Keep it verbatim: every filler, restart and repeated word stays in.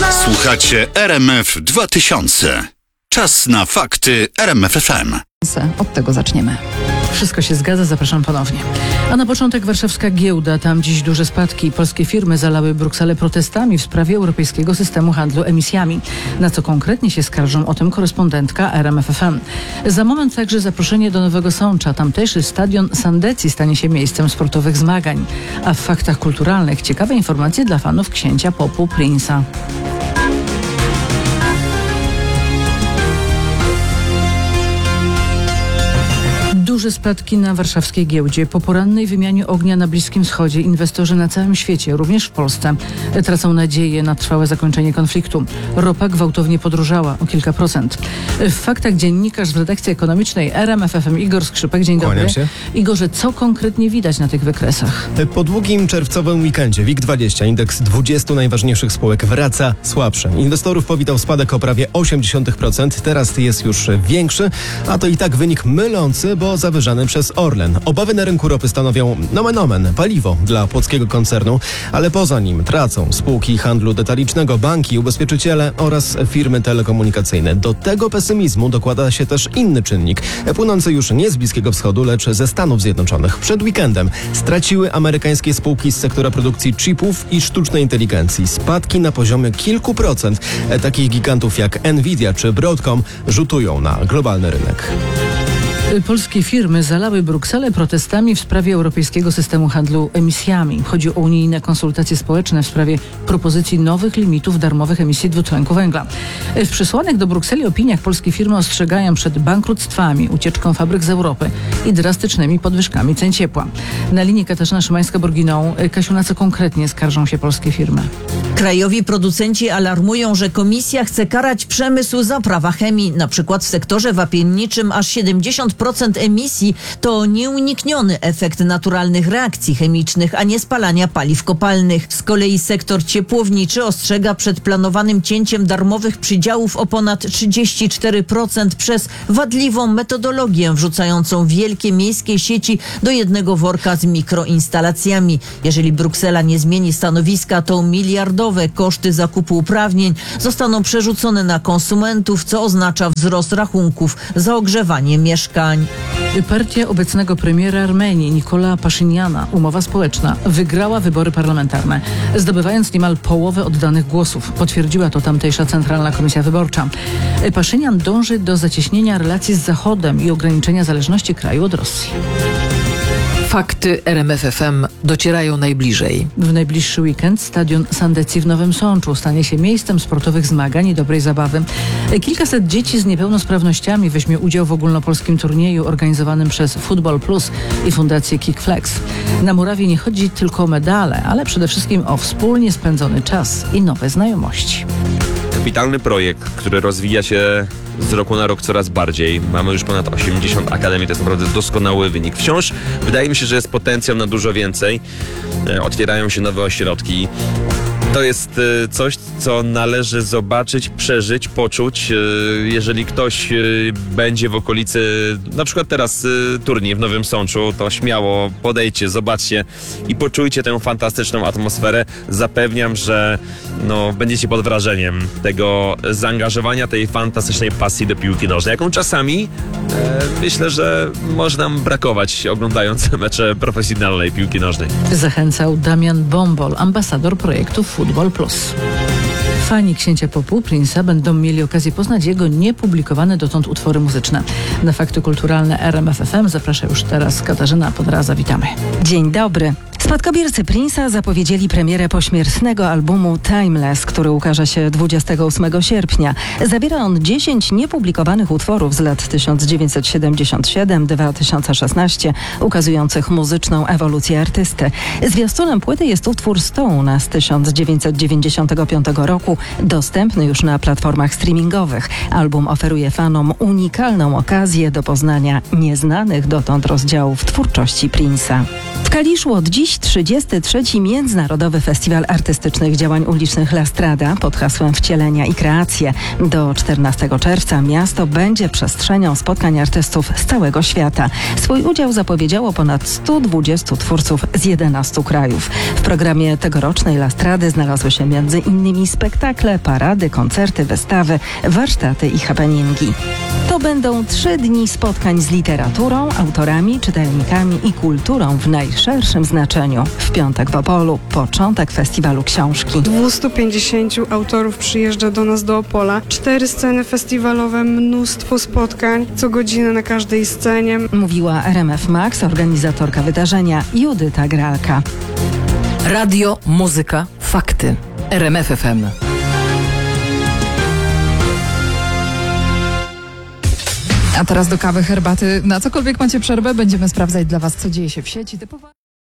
Słuchacie R M F dwa tysiące. Czas na fakty R M F F M. Od tego zaczniemy. Wszystko się zgadza, zapraszam ponownie. A na początek warszawska giełda. Tam dziś duże spadki. Polskie firmy zalały Brukselę protestami w sprawie europejskiego systemu handlu emisjami. Na co konkretnie się skarżą, o tym korespondentka R M F F M. Za moment także zaproszenie do Nowego Sącza. Tamtejszy stadion Sandecji stanie się miejscem sportowych zmagań. A w faktach kulturalnych ciekawe informacje dla fanów księcia popu Prince'a. Duże spadki na warszawskiej giełdzie. Po porannej wymianie ognia na Bliskim Wschodzie inwestorzy na całym świecie, również w Polsce, tracą nadzieję na trwałe zakończenie konfliktu. Ropa gwałtownie podróżała o kilka procent. W faktach dziennikarz z redakcji ekonomicznej R M F F M Igor Skrzypek. Dzień dobry. Się. Igorze, co konkretnie widać na tych wykresach? Po długim czerwcowym weekendzie WIG dwadzieścia, indeks dwudziestu najważniejszych spółek, wraca słabszy. Inwestorów powitał spadek o prawie osiem dziesiątych procent. Teraz jest już większy, a to i tak wynik mylący, bo zawyżany przez Orlen. Obawy na rynku ropy stanowią nomen omen paliwo dla płockiego koncernu, ale poza nim tracą spółki handlu detalicznego, banki, ubezpieczyciele oraz firmy telekomunikacyjne. Do tego pesymizmu dokłada się też inny czynnik, płynący już nie z Bliskiego Wschodu, lecz ze Stanów Zjednoczonych. Przed weekendem straciły amerykańskie spółki z sektora produkcji chipów i sztucznej inteligencji. Spadki na poziomie kilku procent takich gigantów jak Nvidia czy Broadcom rzutują na globalny rynek. Polskie firmy zalały Brukselę protestami w sprawie europejskiego systemu handlu emisjami. Chodzi o unijne konsultacje społeczne w sprawie propozycji nowych limitów darmowych emisji dwutlenku węgla. W przysłanych do Brukseli opiniach polskie firmy ostrzegają przed bankructwami, ucieczką fabryk z Europy i drastycznymi podwyżkami cen ciepła. Na linii Katarzyna Szymańska-Borginą. Kasiu, na co konkretnie skarżą się polskie firmy? Krajowi producenci alarmują, że Komisja chce karać przemysł za prawa chemii. Na przykład w sektorze wapienniczym aż siedemdziesiąt procent emisji to nieunikniony efekt naturalnych reakcji chemicznych, a nie spalania paliw kopalnych. Z kolei sektor ciepłowniczy ostrzega przed planowanym cięciem darmowych przydziałów o ponad trzydzieści cztery procent przez wadliwą metodologię wrzucającą wielkie miejskie sieci do jednego worka z mikroinstalacjami. Jeżeli Bruksela nie zmieni stanowiska, to miliardowe koszty zakupu uprawnień zostaną przerzucone na konsumentów, co oznacza wzrost rachunków za ogrzewanie mieszkań. Partia obecnego premiera Armenii Nikola Paszyniana, Umowa Społeczna, wygrała wybory parlamentarne, zdobywając niemal połowę oddanych głosów. Potwierdziła to tamtejsza Centralna Komisja Wyborcza. Paszynian dąży do zacieśnienia relacji z Zachodem i ograniczenia zależności kraju od Rosji. Fakty R M F F M docierają najbliżej. W najbliższy weekend stadion Sandecji w Nowym Sączu stanie się miejscem sportowych zmagań i dobrej zabawy. Kilkaset dzieci z niepełnosprawnościami weźmie udział w ogólnopolskim turnieju organizowanym przez Football Plus i Fundację Kickflex. Na murawie nie chodzi tylko o medale, ale przede wszystkim o wspólnie spędzony czas i nowe znajomości. Kapitalny projekt, który rozwija się z roku na rok coraz bardziej. Mamy już ponad osiemdziesiąt akademii, to jest naprawdę doskonały wynik. Wciąż wydaje mi się, że jest potencjał na dużo więcej. Otwierają się nowe ośrodki. To jest coś, co należy zobaczyć, przeżyć, poczuć. Jeżeli ktoś będzie w okolicy, na przykład teraz turniej w Nowym Sączu, to śmiało podejdźcie, zobaczcie i poczujcie tę fantastyczną atmosferę. Zapewniam, że no, będziecie pod wrażeniem tego zaangażowania, tej fantastycznej pasji do piłki nożnej, jaką czasami e, myślę, że może nam brakować, oglądając mecze profesjonalnej piłki nożnej. Zachęcał Damian Bombol, ambasador projektu Football Plus. Fani księcia popu Prince'a będą mieli okazję poznać jego niepublikowane dotąd utwory muzyczne. Na fakty kulturalne R M F F M zaprasza już teraz Katarzyna Podraza. Witamy. Dzień dobry. Spadkobiercy Prince'a zapowiedzieli premierę pośmiertnego albumu Timeless, który ukaże się dwudziestego ósmego sierpnia. Zawiera on dziesięć niepublikowanych utworów z lat tysiąc dziewięćset siedemdziesiąt siedem do dwa tysiące szesnastego, ukazujących muzyczną ewolucję artysty. Zwiastunem płyty jest utwór Stone z tysiąc dziewięćset dziewięćdziesiątego piątego roku, dostępny już na platformach streamingowych. Album oferuje fanom unikalną okazję do poznania nieznanych dotąd rozdziałów twórczości Prince'a. W Kaliszu od dziś dziś trzydziesty trzeci Międzynarodowy Festiwal Artystycznych Działań Ulicznych La Strada pod hasłem Wcielenia i Kreacje. Do czternastego czerwca miasto będzie przestrzenią spotkań artystów z całego świata. Swój udział zapowiedziało ponad stu dwudziestu twórców z jedenastu krajów. W programie tegorocznej La Strady znalazły się między innymi spektakle, parady, koncerty, wystawy, warsztaty i happeningi. To będą trzy dni spotkań z literaturą, autorami, czytelnikami i kulturą w najszerszym znaczeniu. W piątek w Opolu początek festiwalu książki. dwieście pięćdziesiąt autorów przyjeżdża do nas do Opola. Cztery sceny festiwalowe, mnóstwo spotkań, co godzinę na każdej scenie. Mówiła R M F Max, organizatorka wydarzenia Judyta Gralka. Radio, muzyka, fakty. R M F F M. A teraz do kawy, herbaty. Na cokolwiek macie przerwę, będziemy sprawdzać dla Was, co dzieje się w sieci. Typowa...